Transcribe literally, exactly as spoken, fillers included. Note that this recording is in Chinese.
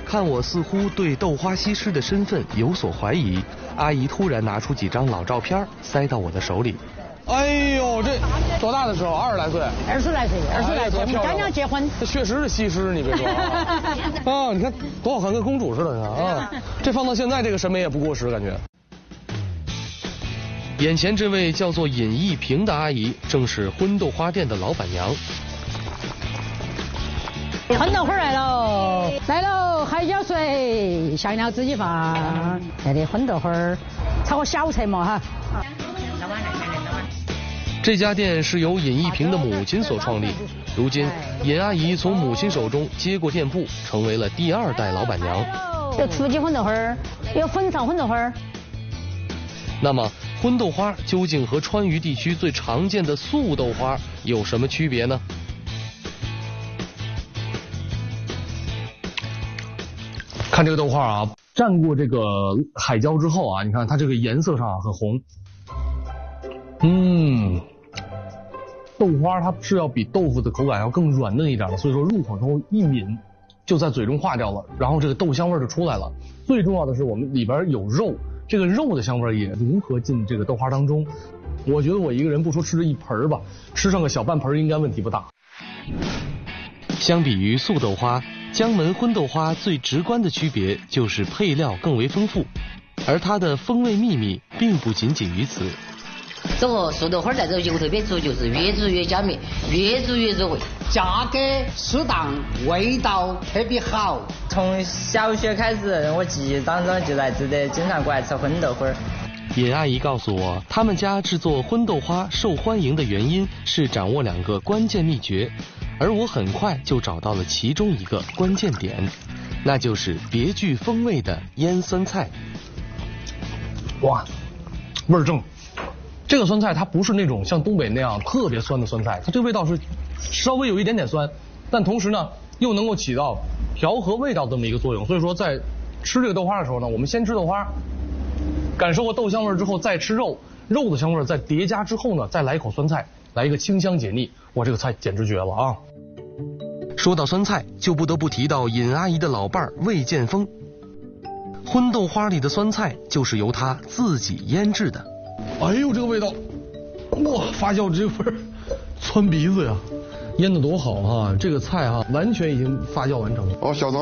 看我似乎对豆花西施的身份有所怀疑，阿姨突然拿出几张老照片塞到我的手里。 哎呦，这多大的时候？二十来岁。 二十来岁，二十来岁，我们刚刚结婚。 这确实是西施，你别说啊！啊，你看多好看，跟公主似的啊！这放到现在，这个审美也不过时，感觉。 眼前这位叫做尹艺萍的阿姨，正是荤豆花店的老板娘。 荤豆花来喽，来喽，海椒水，香料自己放。来的荤豆花，炒个小菜嘛哈。 这家店是由尹艺萍的母亲所创立，如今尹阿姨从母亲手中接过店铺，成为了第二代老板娘。 有土鸡荤豆花，有粉肠荤豆花。 那么荤豆花究竟和川渝地区最常见的素豆花有什么区别呢？ 看这个豆花啊，蘸过这个海椒之后啊，你看它这个颜色上啊很红。嗯，豆花它是要比豆腐的口感要更软嫩一点的，所以说入口之后一抿就在嘴中化掉了，然后这个豆香味就出来了。最重要的是我们里边有肉，这个肉的香味也融合进这个豆花当中。我觉得我一个人不说吃这一盆吧，吃上个小半盆应该问题不大。 相比于素豆花，江门荤豆花最直观的区别就是配料更为丰富，而它的风味秘密并不仅仅于此。 这个素豆花在这有个特别足，就是越煮越焦密，越煮越入味，价格适当，味道特别好。 从小学开始，我记忆当中就在这里经常过来吃荤豆花。 尹阿姨告诉我，他们家制作荤豆花受欢迎的原因是掌握两个关键秘诀，而我很快就找到了其中一个关键点，那就是别具风味的腌酸菜。 哇，味儿正。这个酸菜它不是那种像东北那样特别酸的酸菜，它这个味道是稍微有一点点酸，但同时呢又能够起到调和味道这么一个作用。所以说在吃这个豆花的时候呢，我们先吃豆花，感受过豆香味之后再吃肉，肉的香味再叠加之后呢，再来一口酸菜，来一个清香解腻。哇，这个菜简直绝了啊！ 说到酸菜，就不得不提到尹阿姨的老伴儿魏建峰。荤豆花里的酸菜就是由他自己腌制的。 哎呦，这个味道，哇，发酵这味儿，窜鼻子呀！腌得多好啊！这个菜啊，完全已经发酵完成了。 哦，小张。